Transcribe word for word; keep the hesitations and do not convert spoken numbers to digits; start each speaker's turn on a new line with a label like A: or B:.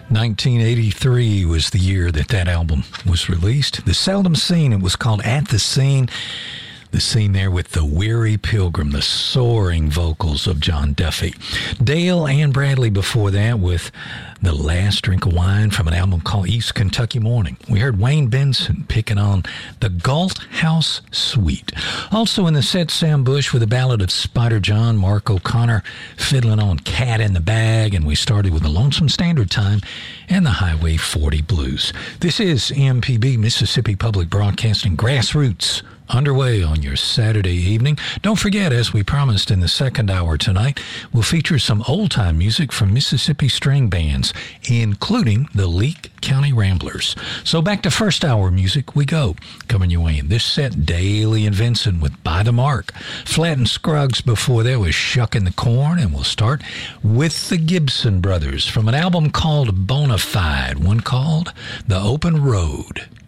A: nineteen eighty-three was the year that that album was released. The Seldom Scene, it was called At the Scene. The scene there with the Weary Pilgrim, the soaring vocals of John Duffy. Dale and Bradley before that with The Last Drink of Wine from an album called East Kentucky Morning. We heard Wayne Benson picking on the Galt House Suite. Also in the set, Sam Bush with a ballad of Spider John, Mark O'Connor fiddling on Cat in the Bag, and we started with the Lonesome Standard Time and the Highway forty Blues. This is M P B, Mississippi Public Broadcasting Grassroots, underway on your Saturday evening. Don't forget, as we promised in the second hour tonight, we'll feature some old-time music from Mississippi string bands, including the Leake County Ramblers. So back to first hour music we go. Coming your way in this set, Daly and Vincent with By the Mark. Flat and Scruggs before there was Shucking the Corn, and we'll start with the Gibson Brothers from an album called Bonafide, one called The Open Road.